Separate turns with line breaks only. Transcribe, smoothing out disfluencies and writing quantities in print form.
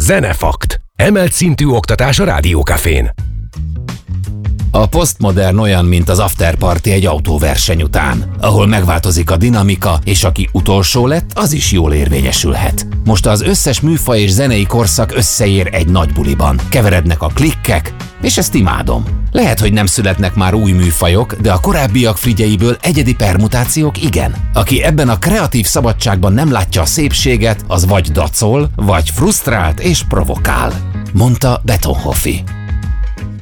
Zenefakt. Emelt szintű oktatás a Rádiókafén.
A posztmodern olyan, mint az afterparty egy autóverseny után, ahol megváltozik a dinamika, és aki utolsó lett, az is jól érvényesülhet. Most az összes műfaj és zenei korszak összeér egy nagy buliban. Keverednek a klikkek, és ezt imádom. Lehet, hogy nem születnek már új műfajok, de a korábbiak frigyeiből egyedi permutációk igen. Aki ebben a kreatív szabadságban nem látja a szépséget, az vagy dacol, vagy frusztrált és provokál, mondta Betonhoffi.